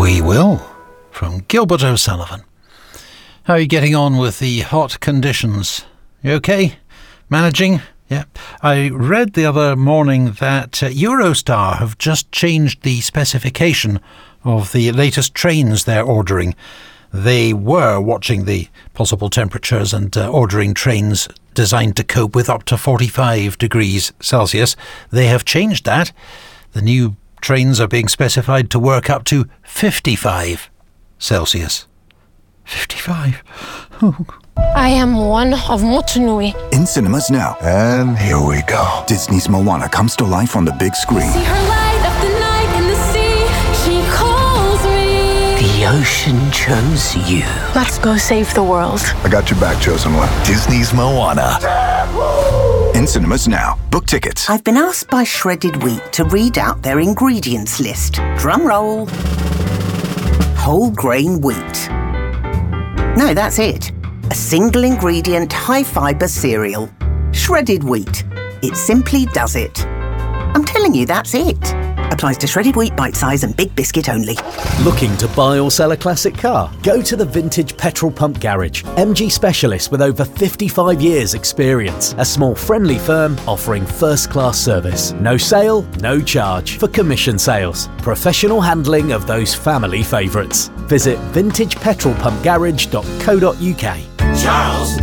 We will, from Gilbert O'Sullivan. How are you getting on with the hot conditions? You okay? Managing? Yeah. I read the other morning that Eurostar have just changed the specification of the latest trains they're ordering. They were watching the possible temperatures and ordering trains designed to cope with up to 45 degrees Celsius. They have changed that. The new trains are being specified to work up to 55 Celsius. 55? Oh. I am one of Motunui. In cinemas now. And here we go. Disney's Moana comes to life on the big screen. See her light up the night in the sea. She calls me. The ocean chose you. Let's go save the world. I got your back, chosen one. Disney's Moana. In cinemas now. Book tickets. I've been asked by Shredded Wheat to read out their ingredients list. Drum roll. Whole grain wheat. No, that's it. A single ingredient, high fibre cereal. Shredded wheat. It simply does it. I'm telling you, that's it. Applies to shredded wheat, bite size and big biscuit only. Looking to buy or sell a classic car? Go to the Vintage Petrol Pump Garage. MG specialists with over 55 years experience. A small friendly firm offering first-class service. No sale, no charge for commission sales. Professional handling of those family favourites. Visit vintagepetrolpumpgarage.co.uk. Charles